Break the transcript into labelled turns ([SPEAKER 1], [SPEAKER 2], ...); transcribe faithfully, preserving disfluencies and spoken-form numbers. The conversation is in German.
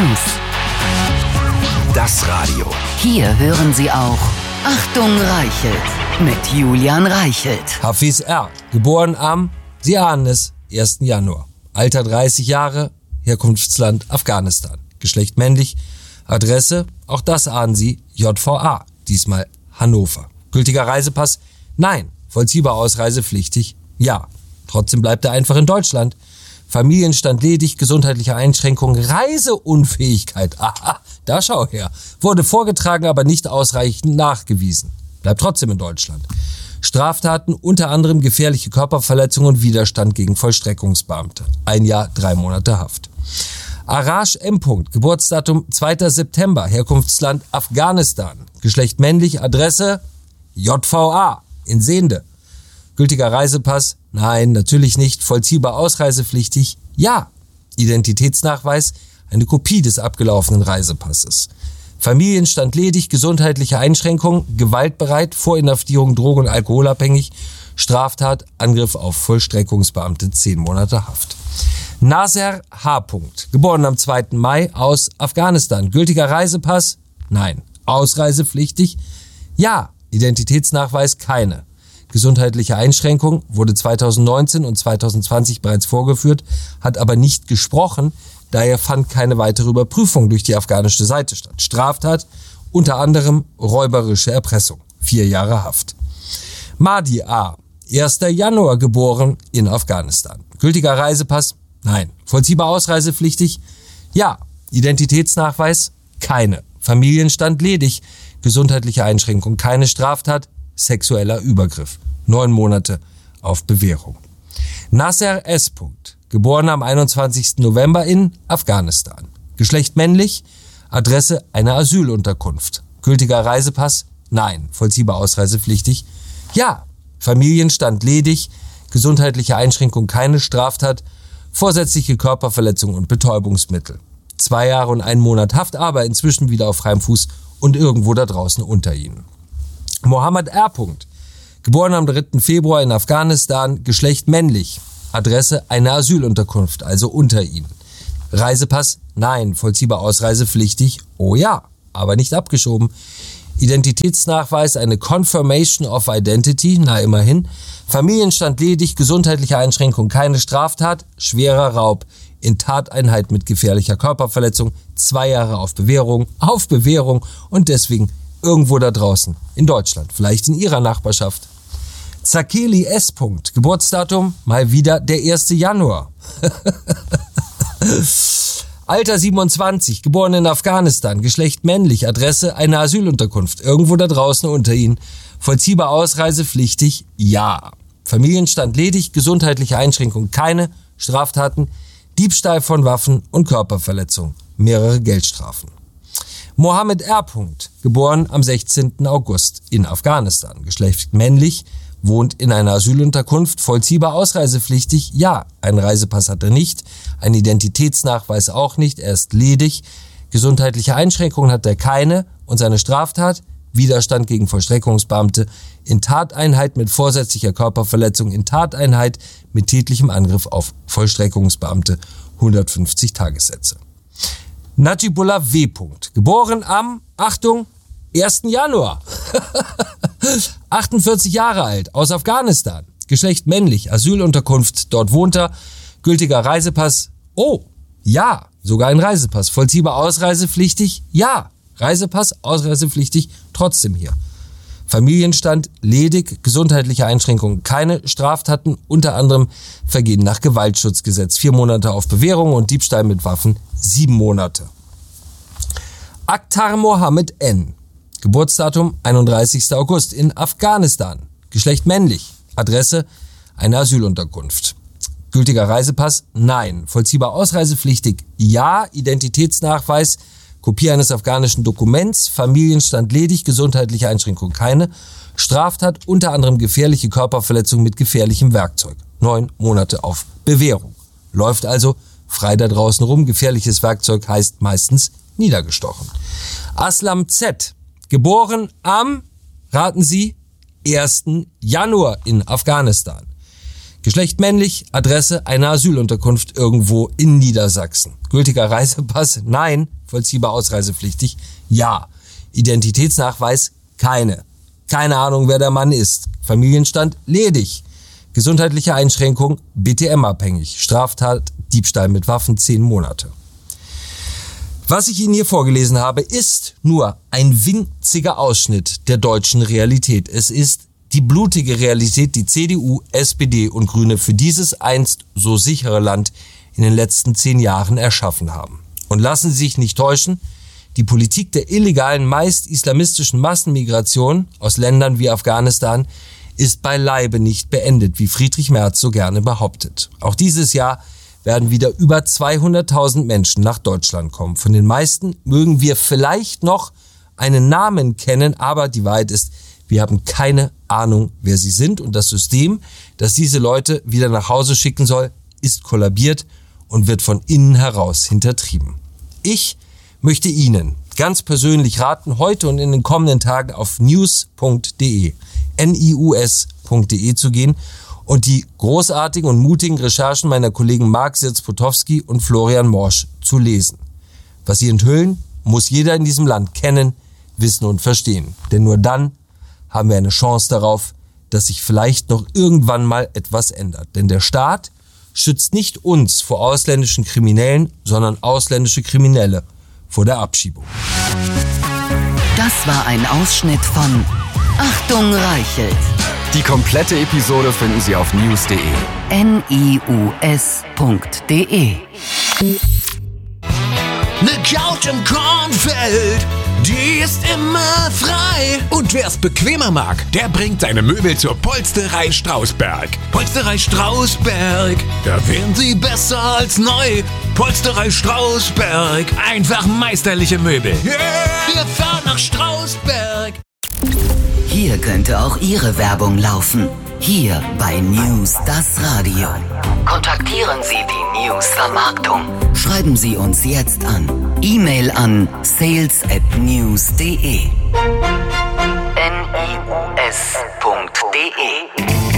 [SPEAKER 1] News.
[SPEAKER 2] Das Radio.
[SPEAKER 1] Hier hören Sie auch Achtung Reichelt mit Julian Reichelt.
[SPEAKER 3] Hafiz R., geboren am, Sie ahnen es, ersten Januar. Alter dreißig Jahre, Herkunftsland Afghanistan. Geschlecht männlich, Adresse, auch das ahnen Sie, J V A, diesmal Hannover. Gültiger Reisepass, nein. Vollziehbar ausreisepflichtig, ja. Trotzdem bleibt er einfach in Deutschland. Familienstand ledig, gesundheitliche Einschränkungen, Reiseunfähigkeit, aha, da schau her. Wurde vorgetragen, aber nicht ausreichend nachgewiesen. Bleibt trotzdem in Deutschland. Straftaten, unter anderem gefährliche Körperverletzung und Widerstand gegen Vollstreckungsbeamte. Ein Jahr, drei Monate Haft. Arash M. Geburtsdatum zweiter September, Herkunftsland Afghanistan. Geschlecht männlich, Adresse J V A in Sehnde. Gültiger Reisepass? Nein, natürlich nicht. Vollziehbar ausreisepflichtig? Ja. Identitätsnachweis? Eine Kopie des abgelaufenen Reisepasses. Familienstand ledig, gesundheitliche Einschränkungen, gewaltbereit, Vorinhaftierung, drogen- und alkoholabhängig, Straftat, Angriff auf Vollstreckungsbeamte, zehn Monate Haft. Nasser H. Geboren am zweiten Mai aus Afghanistan. Gültiger Reisepass? Nein. Ausreisepflichtig? Ja. Identitätsnachweis? Keine. Gesundheitliche Einschränkung, wurde zweitausendneunzehn und zweitausendzwanzig bereits vorgeführt, hat aber nicht gesprochen, daher fand keine weitere Überprüfung durch die afghanische Seite statt. Straftat, unter anderem räuberische Erpressung, vier Jahre Haft. Mahdi A., erster Januar geboren in Afghanistan. Gültiger Reisepass? Nein. Vollziehbar ausreisepflichtig? Ja. Identitätsnachweis? Keine. Familienstand ledig. Gesundheitliche Einschränkung? Keine. Straftat? Sexueller Übergriff. Neun Monate auf Bewährung. Nasser S. Geboren am einundzwanzigsten November in Afghanistan. Geschlecht männlich. Adresse eine Asylunterkunft. Gültiger Reisepass? Nein. Vollziehbar ausreisepflichtig? Ja. Familienstand ledig. Gesundheitliche Einschränkung? Keine. Straftat. Vorsätzliche Körperverletzung und Betäubungsmittel. Zwei Jahre und einen Monat Haft, aber inzwischen wieder auf freiem Fuß und irgendwo da draußen unter ihnen. Mohammed R. Geboren am dritten Februar in Afghanistan, Geschlecht männlich, Adresse eine Asylunterkunft, also unter ihnen. Reisepass? Nein. Vollziehbar ausreisepflichtig? Oh ja, aber nicht abgeschoben. Identitätsnachweis, eine Confirmation of Identity, na immerhin. Familienstand ledig, gesundheitliche Einschränkung, keine. Straftat, schwerer Raub in Tateinheit mit gefährlicher Körperverletzung, zwei Jahre auf Bewährung, auf Bewährung und deswegen irgendwo da draußen, in Deutschland, vielleicht in Ihrer Nachbarschaft. Zakeli S. Geburtsdatum, mal wieder der erste Januar. Alter siebenundzwanzig, geboren in Afghanistan, Geschlecht männlich, Adresse eine Asylunterkunft, irgendwo da draußen unter Ihnen. Vollziehbar ausreisepflichtig? Ja. Familienstand ledig, gesundheitliche Einschränkung? Keine. Straftaten? Diebstahl von Waffen und Körperverletzung, mehrere Geldstrafen. Mohammed R. Geboren am sechzehnten August in Afghanistan. Geschlecht männlich, wohnt in einer Asylunterkunft, vollziehbar ausreisepflichtig? Ja. Einen Reisepass hat er nicht, einen Identitätsnachweis auch nicht, er ist ledig. Gesundheitliche Einschränkungen hat er keine und seine Straftat? Widerstand gegen Vollstreckungsbeamte in Tateinheit mit vorsätzlicher Körperverletzung, in Tateinheit mit tätlichem Angriff auf Vollstreckungsbeamte, hundertfünfzig Tagessätze. Najibullah W. Geboren am, Achtung, ersten Januar. achtundvierzig Jahre alt, aus Afghanistan. Geschlecht männlich, Asylunterkunft, dort wohnt er. Gültiger Reisepass? Oh, ja, sogar ein Reisepass. Vollziehbar ausreisepflichtig? Ja. Reisepass, ausreisepflichtig, trotzdem hier. Familienstand ledig, gesundheitliche Einschränkungen keine. Straftaten, unter anderem Vergehen nach Gewaltschutzgesetz, vier Monate auf Bewährung und Diebstahl mit Waffen, sieben Monate. Akhtar Mohammed N. Geburtsdatum einunddreißigsten August in Afghanistan. Geschlecht männlich. Adresse eine Asylunterkunft. Gültiger Reisepass? Nein. Vollziehbar ausreisepflichtig? Ja. Identitätsnachweis? Kopie eines afghanischen Dokuments, Familienstand ledig, gesundheitliche Einschränkung keine. Straftat, unter anderem gefährliche Körperverletzung mit gefährlichem Werkzeug. Neun Monate auf Bewährung. Läuft also frei da draußen rum. Gefährliches Werkzeug heißt meistens niedergestochen. Aslam Z. Geboren am, raten Sie, ersten Januar in Afghanistan. Geschlecht männlich, Adresse eine Asylunterkunft irgendwo in Niedersachsen. Gültiger Reisepass? Nein. Vollziehbar ausreisepflichtig? Ja. Identitätsnachweis? Keine. Keine Ahnung, wer der Mann ist. Familienstand? Ledig. Gesundheitliche Einschränkung? B T M-abhängig. Straftat? Diebstahl mit Waffen? zehn Monate. Was ich Ihnen hier vorgelesen habe, ist nur ein winziger Ausschnitt der deutschen Realität. Es ist die blutige Realität, die C D U, S P D und Grüne für dieses einst so sichere Land in den letzten zehn Jahren erschaffen haben. Und lassen Sie sich nicht täuschen, die Politik der illegalen, meist islamistischen Massenmigration aus Ländern wie Afghanistan ist beileibe nicht beendet, wie Friedrich Merz so gerne behauptet. Auch dieses Jahr werden wieder über zweihunderttausend Menschen nach Deutschland kommen. Von den meisten mögen wir vielleicht noch einen Namen kennen, aber die Wahrheit ist, wir haben keine Ahnung, wer sie sind. Und das System, das diese Leute wieder nach Hause schicken soll, ist kollabiert und wird von innen heraus hintertrieben. Ich möchte Ihnen ganz persönlich raten, heute und in den kommenden Tagen auf news punkt de, N I U S punkt de zu gehen und die großartigen und mutigen Recherchen meiner Kollegen Mark Sirz-Potowski und Florian Morsch zu lesen. Was sie enthüllen, muss jeder in diesem Land kennen, wissen und verstehen. Denn nur dann haben wir eine Chance darauf, dass sich vielleicht noch irgendwann mal etwas ändert. Denn der Staat schützt nicht uns vor ausländischen Kriminellen, sondern ausländische Kriminelle vor der Abschiebung.
[SPEAKER 1] Das war ein Ausschnitt von Achtung Reichelt.
[SPEAKER 2] Die komplette Episode finden Sie auf news punkt de.
[SPEAKER 1] N I U S punkt de.
[SPEAKER 4] Ne Couch im Kornfeld, die ist immer frei. Und wer's bequemer mag, der bringt seine Möbel zur Polsterei Strausberg. Polsterei Strausberg, da wären sie besser als neu. Polsterei Strausberg, einfach meisterliche Möbel. Yeah. Wir fahren nach Strausberg.
[SPEAKER 1] Hier könnte auch Ihre Werbung laufen. Hier bei News das Radio. Kontaktieren Sie die News-Vermarktung. Schreiben Sie uns jetzt an. E-Mail an sales at news punkt de. N I U S punkt de